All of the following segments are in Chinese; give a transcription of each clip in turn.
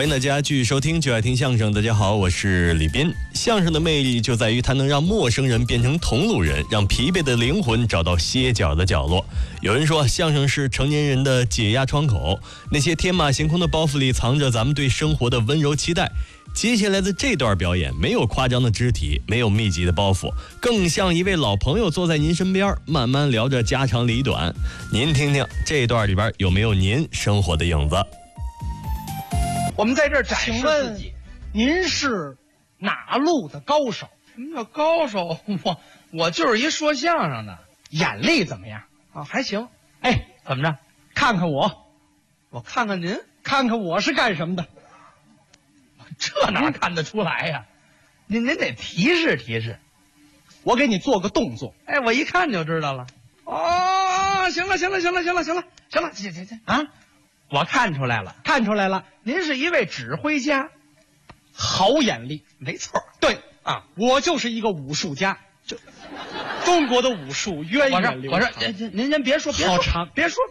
欢迎大家继续收听就爱听相声。大家好，我是李斌。相声的魅力就在于它能让陌生人变成同路人，让疲惫的灵魂找到歇脚的角落。有人说，相声是成年人的解压窗口，那些天马行空的包袱里藏着咱们对生活的温柔期待。接下来的这段表演没有夸张的肢体，没有密集的包袱，更像一位老朋友坐在您身边，慢慢聊着家长里短。您听听这段里边有没有您生活的影子？ 我们在这儿展示自己。 您是哪路的高手？ 什么叫高手？我就是一说相声的。 眼力怎么样？ 啊，还行。 哎， 怎么着？ 看看我， 我看看您， 看看我是干什么的？ 这哪看得出来呀？您得提示提示。 我给你做个动作。 哎，我一看就知道了。哦，行了，行，啊！我看出来了， 看出来了， 您是一位指挥家， 好眼力。 没错。 对啊， 我就是一个武术家。中国的武术源远流长。 我说，您先别说， 好长， 别说。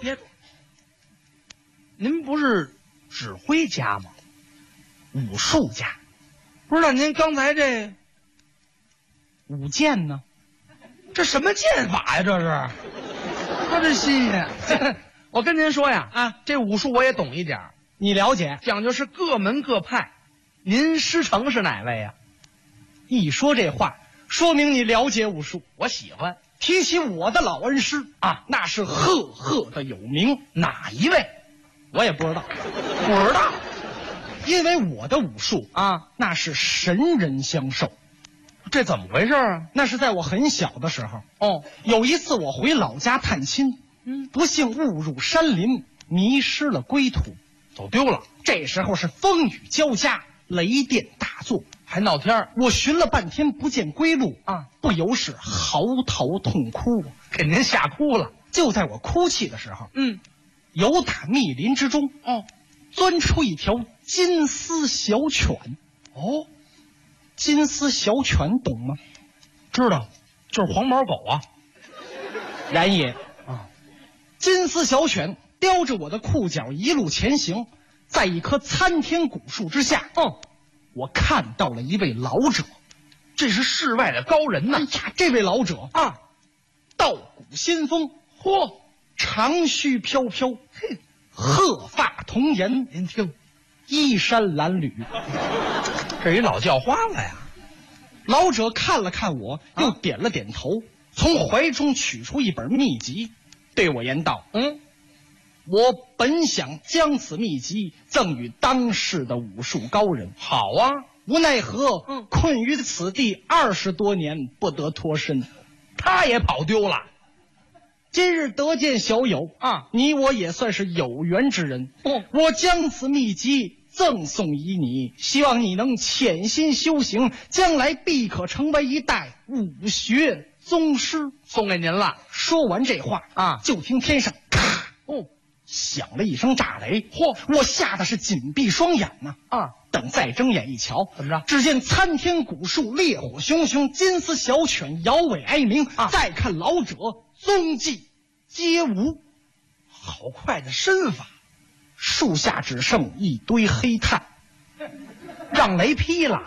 您不是指挥家吗？ 武术家。 不知道您刚才这舞剑呢？ 这什么剑法呀？这是，他这新鲜。我跟您说呀， 啊， 这武术我也懂一点。 你了解？ 讲究是各门各派。您师承是哪位呀？ 一说这话，说明你了解武术。 我喜欢。 提起我的老恩师啊，那是赫赫的有名。 哪一位？ 我也不知道。 不知道。 因为我的武术啊， 那是神人相授。 这怎么回事啊？ 那是在我很小的时候。 哦， 有一次我回老家探亲，不幸误入山林，迷失了归途， 走丢了。 这时候是风雨交加，雷电大作， 还闹天。 我寻了半天不见归路啊， 不由是嚎啕痛哭， 给您吓哭了。 就在我哭泣的时候，由打密林之中钻出一条金丝小犬。 哦， 金丝小犬懂吗？ 知道，就是黄毛狗啊。 然也啊，金丝小犬叼着我的裤脚一路前行，在一棵参天古树之下，我看到了一位老者。 这是世外的高人呐！ 哎呀，这位老者啊，道骨仙风，长须飘飘，鹤发童颜。 您听， 衣衫褴褛， 这一老叫花子呀。 老者看了看我，又点了点头，从怀中取出一本秘籍，对我言道：我本想将此秘籍赠与当世的武术高人， 好啊， 无奈何困于此地20多年，不得脱身。 他也跑丢了。 今日得见小友啊，你我也算是有缘之人。我将此秘籍赠送于你，希望你能潜心修行，将来必可成为一代武学宗师。 送给您了。 说完这话啊，就听天上咔响了一声炸雷。我吓得是紧闭双眼呐。等再睁眼一瞧， 怎么着？ 只见参天古树烈火熊熊，金丝小犬摇尾哀鸣。再看老者踪迹皆无。 好快的身法。 树下只剩一堆黑炭，让雷劈了。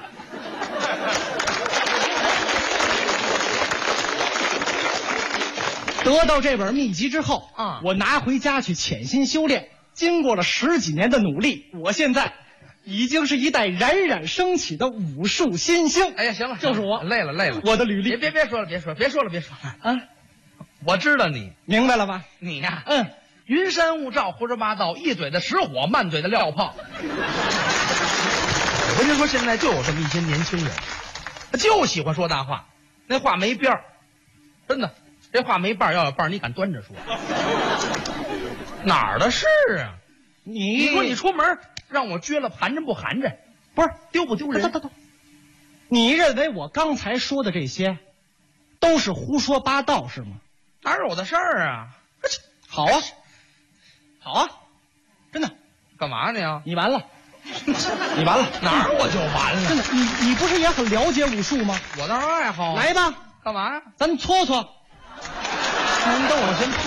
得到这本秘籍之后我拿回家去潜心修炼。经过了10几年的努力，我现在已经是一代冉冉升起的武术新星。 哎呀，行了， 就是我， 累了， 我的履历。 别说了啊！我知道你， 明白了吧？ 你呀，云山雾罩，胡说八道，一嘴的实火，慢嘴的撂炮。我跟您说，现在就有这么一些年轻人，就喜欢说大话，那话没边儿，真的，这话没伴儿，要有伴儿，你敢端着说？哪儿的事啊？你说你出门让我撅了盘着不含着，不是丢不丢人？ 等，你认为我刚才说的这些都是胡说八道是吗？ 哪有的事儿啊？ 好啊，真的。 干嘛呢？ 你完了，你完了。 哪儿我就完了？ 真的，你不是也很了解武术吗？ 我倒是爱好。 来吧， 干嘛呀？ 咱搓搓。 您等我先。